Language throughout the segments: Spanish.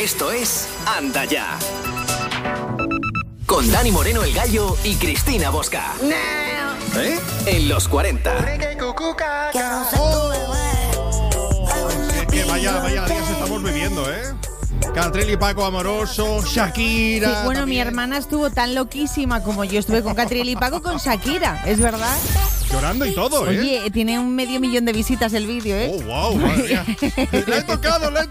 Esto es Anda Ya. Con Dani Moreno el Gallo y Cristina Bosca. ¿Eh? En los 40. Que vaya días estamos viviendo, ¿eh? Catriel y Paco amoroso, Shakira. Sí, bueno, también. mi hermana estuvo tan loquísima como yo estuve con Catriel y Paco con Shakira, ¿es verdad? Llorando y todo, ¿eh? Oye, tiene 500.000 de visitas el vídeo, ¿eh? Oh, wow, madre mía. La he tocado. La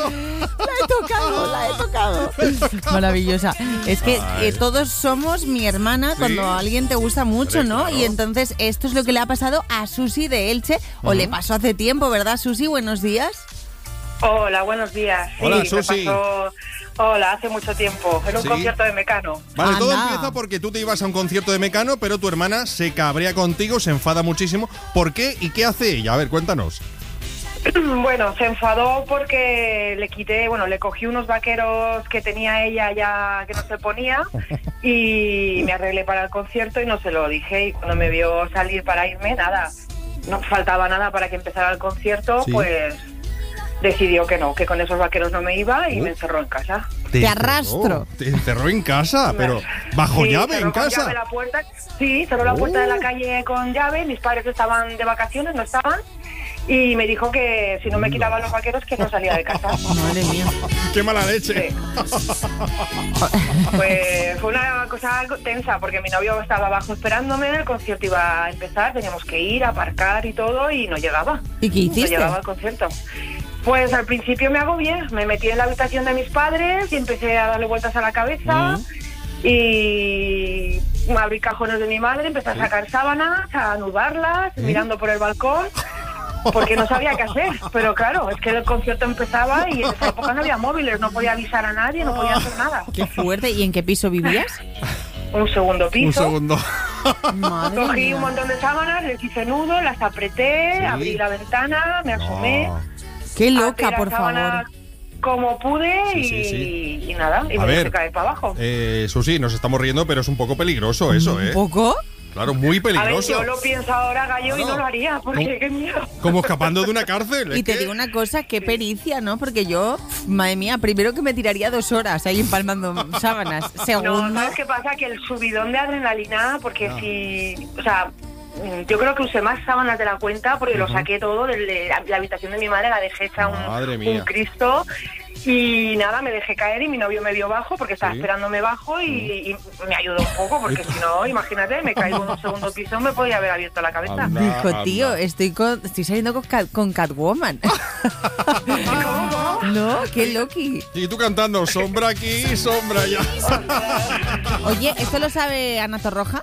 he tocado. Maravillosa. Es que todos somos mi hermana cuando a alguien te gusta mucho, ¿no? Claro. Y entonces esto es lo que le ha pasado a Susi de Elche, o le pasó hace tiempo, ¿verdad, Susi? Buenos días. Hola, buenos días. Sí, Hola, me Susi. pasó, hace mucho tiempo, en un Sí. concierto de Mecano. Vale, todo Anda. empieza porque tú te ibas a un concierto de Mecano, pero tu hermana se cabrea contigo, se enfada muchísimo. ¿Por qué y qué hace ella? A ver, cuéntanos. Bueno, se enfadó porque le cogí unos vaqueros que tenía ella ya que no se ponía y me arreglé para el concierto y no se lo dije. Y cuando me vio salir para irme, nada, no faltaba nada para que empezara el concierto, Sí. pues decidió que no, que con esos vaqueros no me iba y me encerró en casa. Te arrastro. Te encerró en casa, pero bajo Sí, llave cerró en con casa. llave la puerta. Sí, cerró la puerta de la calle con llave. Mis padres estaban de vacaciones, no estaban. Y me dijo que si no me quitaban los vaqueros, que no salía de casa. Madre mía. Qué mala leche. Sí. Pues fue una cosa tensa, porque mi novio estaba abajo esperándome, el concierto iba a empezar, teníamos que ir, aparcar y todo, y no llegaba. ¿Y qué No hiciste? llegaba al concierto. Pues al principio me agobié, me metí en la habitación de mis padres y empecé a darle vueltas a la cabeza y abrí cajones de mi madre, empecé a sacar sábanas, a anudarlas, mirando por el balcón, porque no sabía qué hacer. Pero claro, es que el concierto empezaba y en esa época no había móviles, no podía avisar a nadie, no podía hacer nada. Qué fuerte. ¿Y en qué piso vivías? Un segundo piso. Un segundo. Madre Cogí mía. un montón de sábanas, les hice nudo, las apreté, Sí. abrí la ventana, me asomé. Qué até loca, la por sábana favor. como pude Sí. y nada, y A me ver, dejé caer para abajo. Susi, nos estamos riendo, pero es un poco peligroso eso, ¿eh? ¿Un poco? Claro, muy A ver, peligroso. yo lo pienso ahora, Gallo, y Claro. no lo haría, porque ¿Cómo? qué miedo. Como escapando de una cárcel. Y es te que- digo una cosa, qué pericia, ¿no? Porque yo, madre mía, primero que me tiraría 2 horas ahí empalmando sábanas. No, Segundo, ¿sabes qué pasa? Que el subidón de adrenalina, porque o sea, yo creo que usé más sábanas de la cuenta, porque lo saqué todo de la habitación de mi madre, la dejé hecha Madre mía. un Cristo. Y nada, me dejé caer y mi novio me vio bajo porque estaba Sí. esperándome bajo y me ayudó un poco, porque si no, imagínate, me caigo en un segundo piso, me podía haber abierto la cabeza. Anda. dijo, tío, estoy saliendo con Catwoman. ¿Cómo? No, qué loqui. Y tú cantando, sombra aquí, sombra allá. Oye, ¿esto lo sabe Ana Torroja?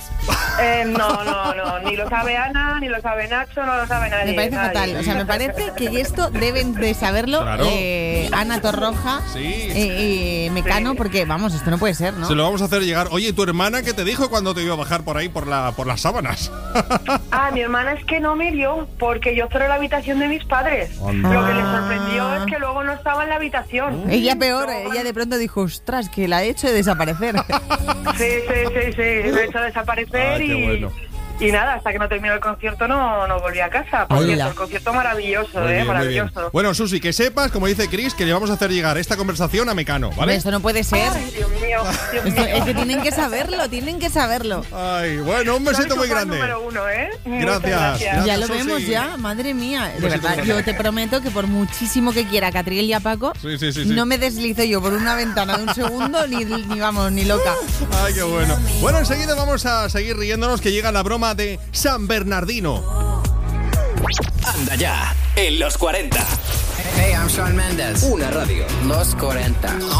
No, ni lo sabe Ana, ni lo sabe Nacho, no lo sabe nadie. Me parece nadie. fatal. O sea, me parece que esto deben de saberlo Claro. Ana Torroja, Sí. Mecano, Sí. porque, vamos, esto no puede ser, ¿no? Se lo vamos a hacer llegar. Oye, ¿tu hermana qué te dijo cuando te iba a bajar por ahí por las sábanas? Mi hermana es que no me vio porque yo cerré la habitación de mis padres. Anda. Lo que le sorprendió es que luego no estaba en la habitación. Ella peor, Luego, ella de pronto dijo, ostras, que la he hecho de desaparecer. Sí, lo he hecho desaparecer Qué bueno. y nada, hasta que no terminó el concierto no volví a casa. Por cierto, Hola. el concierto maravilloso, Muy bien, muy bien. maravilloso. Bueno, Susi, que sepas, como dice Chris, que le vamos a hacer llegar esta conversación a Mecano, ¿vale? Esto no puede ser. Ay, Dios mío, Dios Esto- mío. es que tienen que saberlo. Ay, bueno, un besito Soy muy tu fan grande. número 1, ¿eh? Muchas Gracias. gracias. Ya lo Susi. vemos ya, madre mía. De besito verdad, grande. yo te prometo que por muchísimo que quiera Catriel y a Paco, Sí. no me deslizo yo por una ventana de un segundo ni vamos, ni loca. Ay, qué bueno. Bueno, enseguida vamos a seguir riéndonos que llega la broma de San Bernardino. Anda Ya. En los 40. Hey, I'm Shawn Mendes. Una radio. Los 40.